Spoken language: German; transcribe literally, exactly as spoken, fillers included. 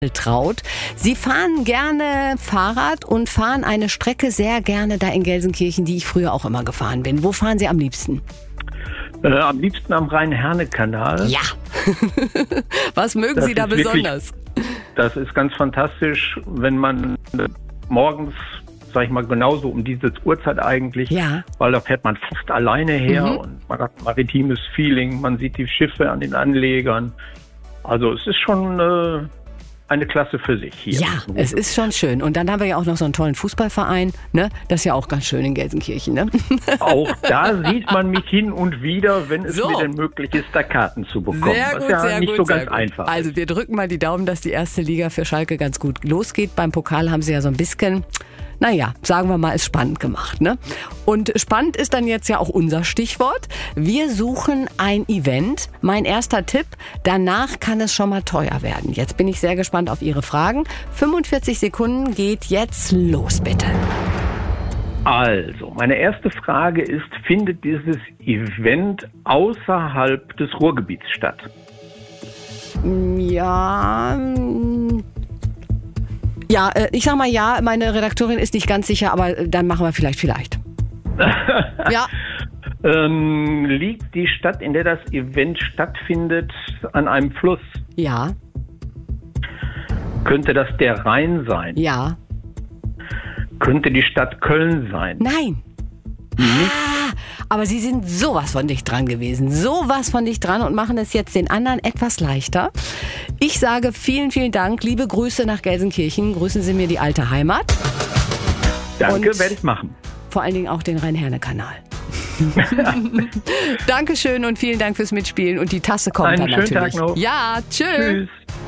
traut. Sie fahren gerne Fahrrad und fahren eine Strecke sehr gerne da in Gelsenkirchen, die ich früher auch immer gefahren bin. Wo fahren Sie am liebsten? Äh, am liebsten am Rhein-Herne-Kanal. Ja. Was mögen Das Sie da ist wirklich- besonders? Das ist ganz fantastisch, wenn man äh, morgens, sag ich mal, genauso um diese Uhrzeit eigentlich, Ja. weil da fährt man fast alleine her Mhm. und man hat ein maritimes Feeling, man sieht die Schiffe an den Anlegern. Also es ist schon äh, eine Klasse für sich hier. Ja, es ist schon schön. Und dann haben wir ja auch noch so einen tollen Fußballverein. Ne? Das ist ja auch ganz schön in Gelsenkirchen. Ne? Auch da sieht man mich hin und wieder, wenn es So. mir denn möglich ist, da Karten zu bekommen. Sehr Was gut, ja sehr nicht gut, so sehr ganz gut. einfach Also ist. wir drücken mal die Daumen, dass die erste Liga für Schalke ganz gut losgeht. Beim Pokal haben sie ja so ein bisschen, naja, sagen wir mal, ist spannend gemacht. Ne? Und spannend ist dann jetzt ja auch unser Stichwort. Wir suchen ein Event. Mein erster Tipp, danach kann es schon mal teuer werden. Jetzt bin ich sehr gespannt auf Ihre Fragen. fünfundvierzig Sekunden geht jetzt los, bitte. Also, meine erste Frage ist, findet dieses Event außerhalb des Ruhrgebiets statt? Ja, mm, ja, äh, ich sag mal ja, meine Redakteurin ist nicht ganz sicher, aber äh, dann machen wir vielleicht, vielleicht. Ja, Ähm, liegt die Stadt, in der das Event stattfindet, an einem Fluss? ja, Könnte das der Rhein sein? ja. Könnte die Stadt Köln sein? Nein. Ah, aber Sie sind sowas von dicht dran gewesen. Sowas von dicht dran und machen es jetzt den anderen etwas leichter. Ich sage vielen, vielen Dank. Liebe Grüße nach Gelsenkirchen. Grüßen Sie mir die alte Heimat. Danke, Und- werde ich machen. Vor allen Dingen auch den Rhein-Herne-Kanal. Dankeschön und vielen Dank fürs Mitspielen. Und die Tasse kommt Einen dann schönen natürlich. Tag noch. Ja, tschüss. Tschüss.